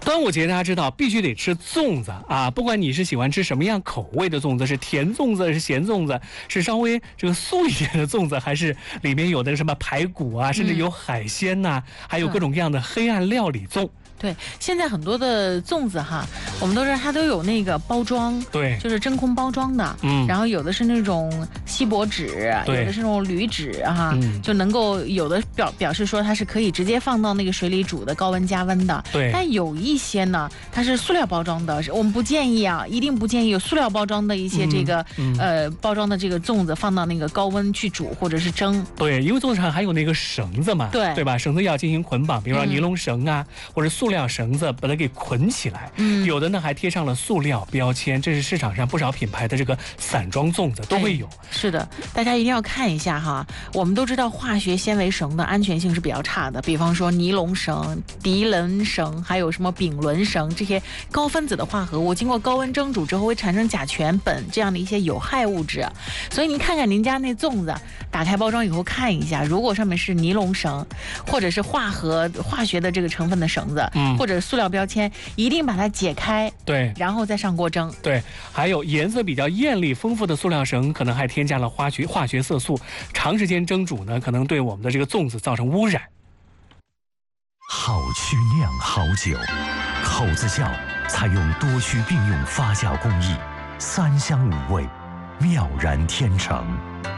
端午节大家知道必须得吃粽子啊，不管你是喜欢吃什么样口味的粽子，是甜粽子是咸粽子，是稍微这个素一点的粽子，还是里面有的什么排骨啊，甚至有海鲜呐、还有各种各样的黑暗料理粽。 对，现在很多的粽子哈，我们都知道它都有那个包装， 对， 就是真空包装的，然后有的是那种锡箔纸，有的是那种铝纸哈，就能够有的表示说它是可以直接放到那个水里煮的，高温加温的。 对， 但有一些呢，它是塑料包装的，我们不建议啊，一定不建议有塑料包装的一些这个包装的这个粽子放到那个高温去煮或者是蒸。 对，因为粽子上还有那个绳子嘛，对吧？绳子要进行捆绑，比如说尼龙绳啊，或者塑料绳子把它给捆起来。有的呢还贴上了塑料标签，这是市场上不少品牌的这个散装粽子都会有。 是的，大家一定要看一下哈。我们都知道化学纤维绳的安全性是比较差的，比方说尼龙绳、涤纶绳，还有什么丙纶绳，这些高分子的化合物经过高温蒸煮之后会产生甲醛、苯这样的一些有害物质。所以您看看您家那粽子，打开包装以后看一下，如果上面是尼龙绳，或者是化学的这个成分的绳子，或者塑料标签，一定把它解开， 对， 然后再上锅蒸。 对，还有颜色比较艳丽丰富的塑料绳，可能还添加了化学色素，长时间蒸煮呢，可能对我们的这个粽子造成污染。 好曲酿好酒，口子窖采用多区并用发酵工艺，3香5味，妙然天成。